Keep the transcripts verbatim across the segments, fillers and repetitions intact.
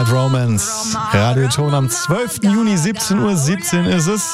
Bad Romance. Radioton am zwölften Juni, siebzehn Uhr siebzehn ist es.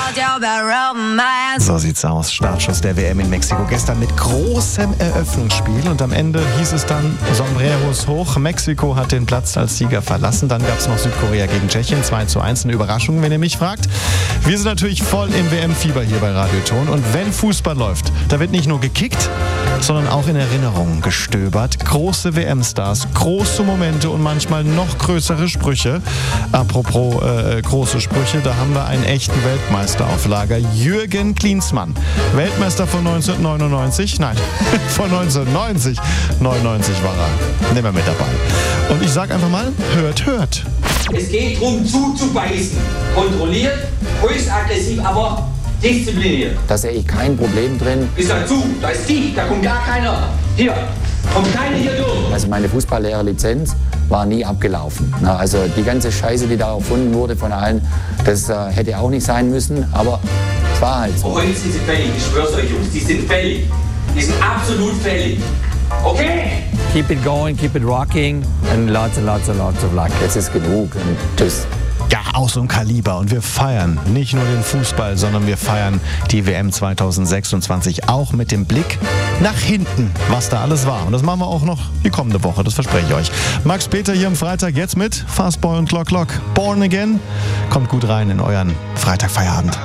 So sieht's aus. Startschuss der W M in Mexiko gestern mit großem Eröffnungsspiel. Und am Ende hieß es dann Sombreros hoch. Mexiko hat den Platz als Sieger verlassen. Dann gab es noch Südkorea gegen Tschechien. zwei zu eins. Eine Überraschung, wenn ihr mich fragt. Wir sind natürlich voll im W M-Fieber hier bei Radioton. Und wenn Fußball läuft, da wird nicht nur gekickt, sondern auch in Erinnerungen gestöbert. Große W M-Stars, große Momente und manchmal noch größere Sprüche. Apropos äh, große Sprüche, da haben wir einen echten Weltmeister auf Lager. Jürgen Klinsmann, Weltmeister von neunzehnhundertneunundneunzig, nein, von neunzehnhundertneunzig. neunundneunzig war er. Nehmen wir mit dabei. Und ich sag einfach mal, hört, hört. Es geht darum, zuzubeißen. Kontrolliert, höchst aggressiv, aber diszipliniert. Da sehe ich kein Problem drin. Ist da zu, da ist tief, da kommt gar keiner. Hier, kommt keiner hier durch. Also meine Fußballlehrerlizenz war nie abgelaufen. Na, also die ganze Scheiße, die da erfunden wurde von allen, das äh, hätte auch nicht sein müssen, aber es war halt so. Heute sind sie fällig, ich schwör's euch Jungs, die sind fällig. Die sind absolut fällig. Okay? Keep it going, keep it rocking and lots and lots and lots of luck. Jetzt ist genug und tschüss. Ja, aus so einem Kaliber. Und wir feiern nicht nur den Fußball, sondern wir feiern die W M zweitausendsechsundzwanzig auch mit dem Blick nach hinten, was da alles war. Und das machen wir auch noch die kommende Woche, das verspreche ich euch. Max Peter hier am Freitag jetzt mit Fastboy und Clock Clock. Born Again. Kommt gut rein in euren Freitagfeierabend.